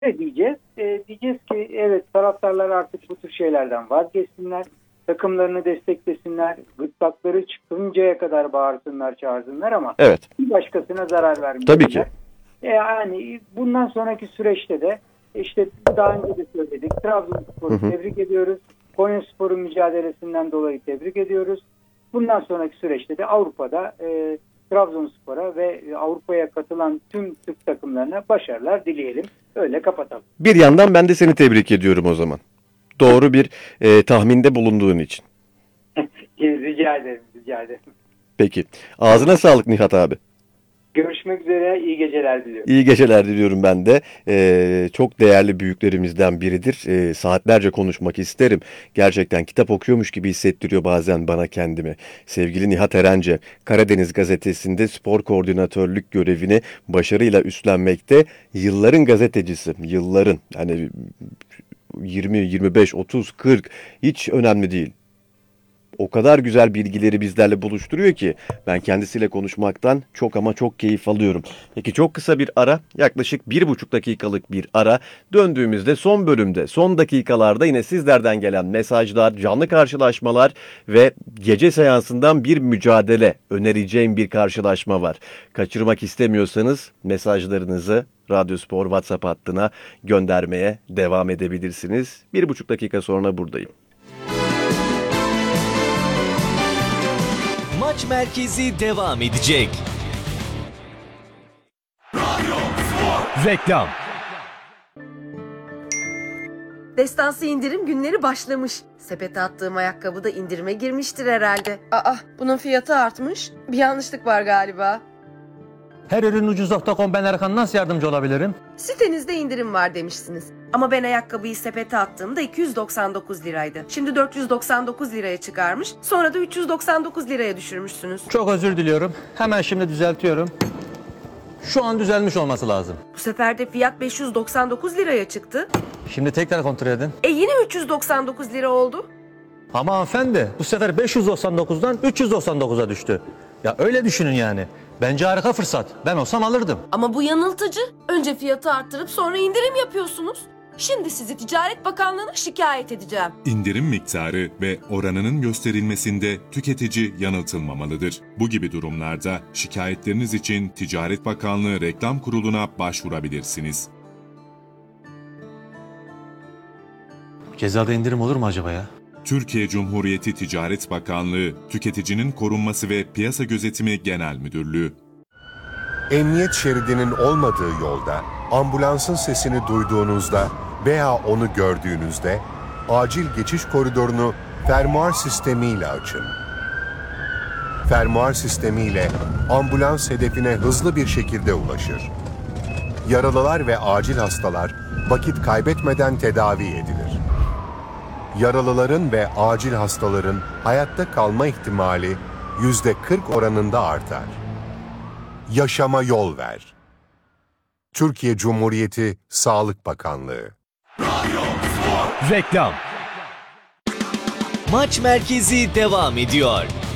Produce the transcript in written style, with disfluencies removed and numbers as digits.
Ne diyeceğiz? Diyeceğiz ki evet, taraftarlar artık bu tür şeylerden vazgeçsinler. Takımlarını desteklesinler. Gırtlakları çıkıncaya kadar bağırsınlar, çağırsınlar ama Evet. bir başkasına zarar vermesinler. Tabii ki. Yani bundan sonraki süreçte de işte daha önce de söyledik. Trabzonspor'u tebrik ediyoruz. Konyaspor'un mücadelesinden dolayı tebrik ediyoruz. Bundan sonraki süreçte de Avrupa'da Trabzonspor'a ve Avrupa'ya katılan tüm Türk takımlarına başarılar dileyelim. Öyle kapatalım. Bir yandan ben de seni tebrik ediyorum o zaman. Doğru bir tahminde bulunduğun için. Rica ederim, rica ederim. Peki. Ağzına sağlık Nihat abi. Görüşmek üzere, iyi geceler diliyorum. İyi geceler diliyorum ben de. Çok değerli büyüklerimizden biridir. Saatlerce konuşmak isterim. Gerçekten kitap okuyormuş gibi hissettiriyor bazen bana kendimi. Sevgili Nihat Erence, Karadeniz Gazetesi'nde spor koordinatörlük görevini başarıyla üstlenmekte. Yılların gazetecisi, yılların. Yani 20, 25, 30, 40 hiç önemli değil. O kadar güzel bilgileri bizlerle buluşturuyor ki ben kendisiyle konuşmaktan çok ama çok keyif alıyorum. Peki çok kısa bir ara, yaklaşık 1,5 dakikalık bir ara. Döndüğümüzde son bölümde, son dakikalarda yine sizlerden gelen mesajlar, canlı karşılaşmalar ve gece seansından bir mücadele önereceğim bir karşılaşma var. Kaçırmak istemiyorsanız mesajlarınızı Radyospor WhatsApp hattına göndermeye devam edebilirsiniz. 1,5 dakika sonra buradayım. Maç merkezi devam edecek. Reklam. Destansı indirim günleri başlamış. Sepete attığım ayakkabı da indirime girmiştir herhalde. Aa, bunun fiyatı artmış. Bir yanlışlık var galiba. Her ürün ucuz.com, ben Erkan, nasıl yardımcı olabilirim? Sitenizde indirim var demişsiniz. Ama ben ayakkabıyı sepete attığımda 299 liraydı. Şimdi 499 liraya çıkarmış. Sonra da 399 liraya düşürmüşsünüz. Çok özür diliyorum. Hemen şimdi düzeltiyorum. Şu an düzelmiş olması lazım. Bu sefer de fiyat 599 liraya çıktı. Şimdi tekrar kontrol edin. Yine 399 lira oldu. Ama hanımefendi, bu sefer 599'dan 399'a düştü. Ya öyle düşünün yani. Bence harika fırsat. Ben olsam alırdım. Ama bu yanıltıcı. Önce fiyatı arttırıp sonra indirim yapıyorsunuz. Şimdi sizi Ticaret Bakanlığı'na şikayet edeceğim. İndirim miktarı ve oranının gösterilmesinde tüketici yanıltılmamalıdır. Bu gibi durumlarda şikayetleriniz için Ticaret Bakanlığı Reklam Kurulu'na başvurabilirsiniz. Cezada indirim olur mu acaba ya? Türkiye Cumhuriyeti Ticaret Bakanlığı, Tüketicinin Korunması ve Piyasa Gözetimi Genel Müdürlüğü. Emniyet şeridinin olmadığı yolda, ambulansın sesini duyduğunuzda veya onu gördüğünüzde acil geçiş koridorunu fermuar sistemiyle açın. Fermuar sistemiyle ambulans hedefine hızlı bir şekilde ulaşır. Yaralılar ve acil hastalar vakit kaybetmeden tedavi edilir. Yaralıların ve acil hastaların hayatta kalma ihtimali %40 oranında artar. Yaşama yol ver. Türkiye Cumhuriyeti Sağlık Bakanlığı. Reklam. Maç merkezi devam ediyor.